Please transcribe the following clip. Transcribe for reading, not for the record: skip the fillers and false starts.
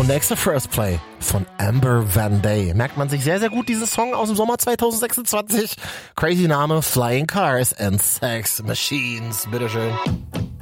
Und nächste First Play von Amber Van Day. Merkt man sich sehr, sehr gut diesen Song aus dem Sommer 2026. Crazy Name, Flying Cars and Sex Machines. Bitteschön.